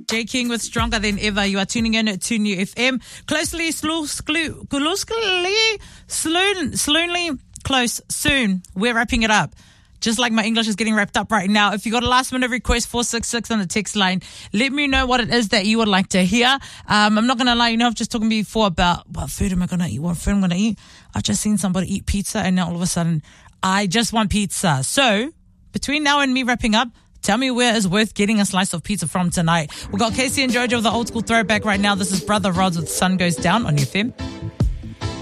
Jay King with Stronger Than Ever. You are tuning in to New FM. Close soon. We're wrapping it up. Just like my English is getting wrapped up right now. If you got a last minute request, 466 on the text line, let me know what it is that you would like to hear. I'm not going to lie, I've just talking before about what food am I going to eat, what food I'm going to eat. I've just seen somebody eat pizza and now all of a sudden I just want pizza. So between now and me wrapping up, tell me where is worth getting a slice of pizza from tonight. We've got Casey and Jojo with the old school throwback right now. This is Brother Rods with Sun Goes Down on UFM.